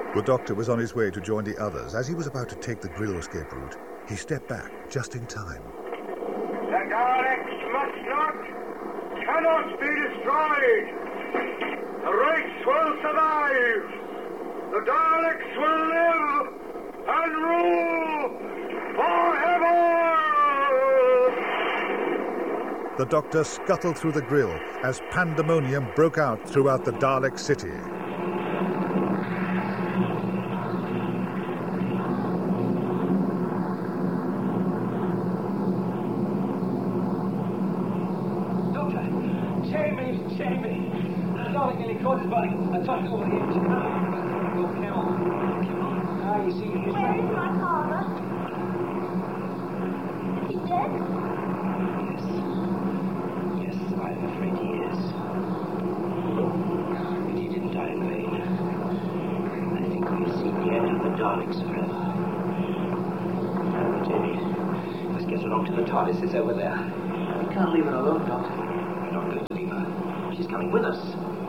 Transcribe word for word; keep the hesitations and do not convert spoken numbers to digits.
The Doctor was on his way to join the others. As he was about to take the Grill escape route, he stepped back just in time. The Daleks must not, cannot be destroyed. The race will survive. The Daleks will live and rule forever. The Doctor scuttled through the Grill as pandemonium broke out throughout the Dalek city. Doctor, save me, save me. The Dalek nearly caught his body. I tossed it over the edge. Go, come on. Come on. Ah, you see, he's Where is my father? He's dead? I'm afraid he is. But he didn't die in vain. I think we've seen the end of the Daleks forever. Now, Jamie, let's get along to the TARDIS. It's over there. We can't leave her alone, Doctor. We're not going to leave her. She's coming with us.